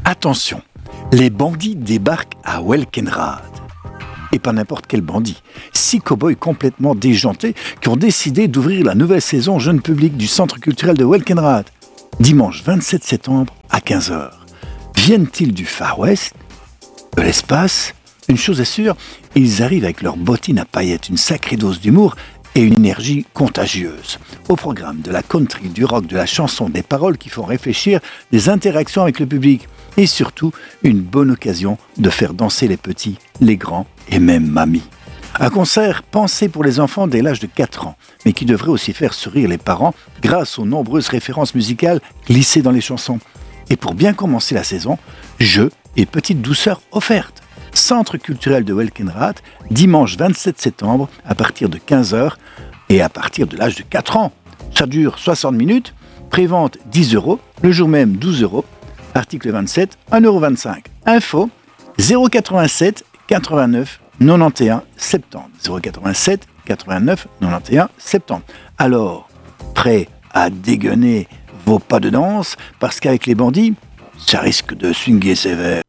Attention, les bandits débarquent à Welkenrad. Et pas n'importe quel bandit. 6 cow-boys complètement déjantés qui ont décidé d'ouvrir la nouvelle saison jeune public du centre culturel de Welkenrad. Dimanche 27 septembre à 15h. Viennent-ils du Far West, de l'espace? Une chose est sûre, ils arrivent avec leurs bottines à paillettes, une sacrée dose d'humour et une énergie contagieuse. Au programme de la country, du rock, de la chanson, des paroles qui font réfléchir, des interactions avec le public et surtout une bonne occasion de faire danser les petits, les grands et même mamie. Un concert pensé pour les enfants dès l'âge de 4 ans, mais qui devrait aussi faire sourire les parents grâce aux nombreuses références musicales glissées dans les chansons. Et pour bien commencer la saison, jeux et petites douceurs offertes. Centre culturel de Welkenrad, dimanche 27 septembre à partir de 15h et à partir de l'âge de 4 ans. Ça dure 60 minutes, prévente 10 €, le jour même 12 €, article 27, 1,25 €. Info 087 89 91 70. 087 89 91 70. Alors, prêt à dégainer vos pas de danse, parce qu'avec les bandits, ça risque de swinguer sévère.